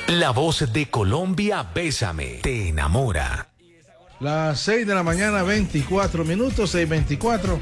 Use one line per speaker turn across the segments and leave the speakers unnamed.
La voz de Colombia, Bésame, te enamora.
Las 6 de la mañana, 24 minutos, 6:24.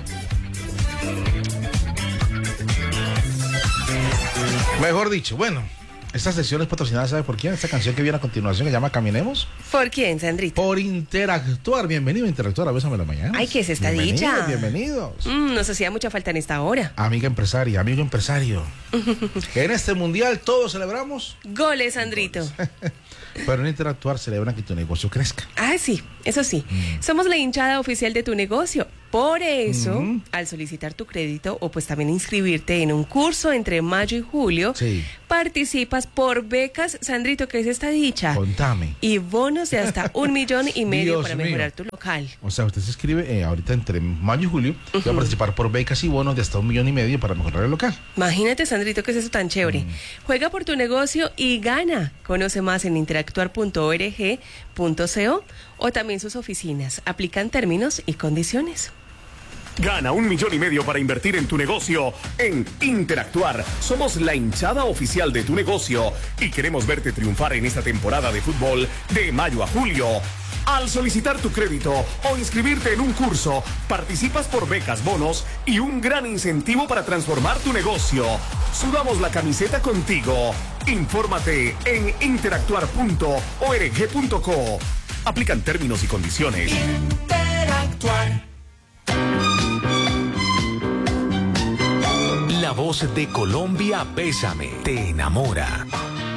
Mejor dicho, bueno, esta sesión es patrocinada, ¿sabe por quién? Esta canción que viene a continuación, que se llama Caminemos.
¿Por quién, Sandrito?
Por Interactuar. Bienvenido a Interactuar a Bésame la Mañana.
Ay, ¿qué es esta dicha?
Bienvenidos.
Nos hacía mucha falta en esta hora.
Amiga empresaria, amigo empresario. En este mundial todos celebramos
Goles, Sandrito.
pero en Interactuar celebran que tu negocio crezca.
Ah, sí, eso sí. Somos la hinchada oficial de tu negocio. Por eso, al solicitar tu crédito o pues también inscribirte en un curso entre mayo y julio,
Sí.
participas por becas, Sandrito, ¿qué es esta dicha?
Contame.
Y bonos de hasta 1,5 millones
Dios
para
mío.
mejorar tu local.
O sea, usted se inscribe ahorita entre mayo y julio y va a participar por becas y bonos de hasta 1,5 millones para mejorar el local.
Imagínate, Sandrito, ¿qué es eso tan chévere? Juega por tu negocio y gana. Conoce más en interactuar.org.co o también sus oficinas. Aplican términos y condiciones.
Gana 1,5 millones para invertir en tu negocio en Interactuar. Somos la hinchada oficial de tu negocio y queremos verte triunfar en esta temporada de fútbol de mayo a julio. Al solicitar tu crédito o inscribirte en un curso, participas por becas, bonos y un gran incentivo para transformar tu negocio. Sudamos la camiseta contigo. Infórmate en interactuar.org.co. Aplican términos y condiciones.
Interactuar.
La voz de Colombia, Bésame, te enamora.